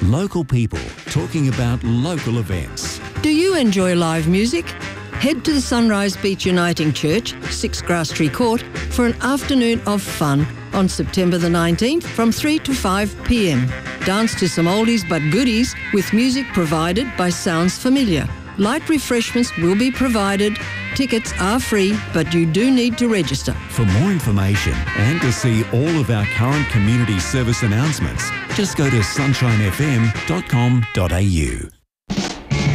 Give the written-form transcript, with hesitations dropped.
Local people talking about local events. Do you enjoy live music? Head to the Sunrise Beach Uniting Church, 6 Grasstree Court, for an afternoon of fun on September the 19th from 3 to 5 p.m. Dance to some oldies but goodies with music provided by Sounds Familiar. Light refreshments will be provided. Tickets are free, but you do need to register. For more information and to see all of our current community service announcements, just go to sunshinefm.com.au.